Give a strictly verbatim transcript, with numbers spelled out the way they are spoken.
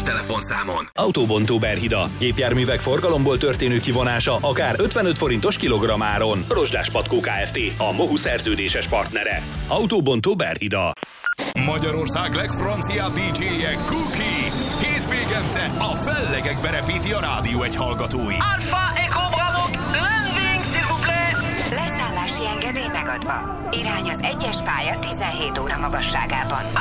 telefonszámon. Autóbontó Berhida. Gépjárművek forgalomból történő kivonása akár ötvenöt forintos kilogrammáron. Rozsdás Patkó Kft. A Mohu szerződéses partnere. Autóbontó Berhida. Magyarország legfranciább dé dzséje Cookie. Hétvégente a fellegekbe repíti a rádió egy hallgatói. Alpha Echo Bravo, landing s'il vous plaît. Leszállási engedély megadva. Irány az egyes pálya tizenhét óra magasságában.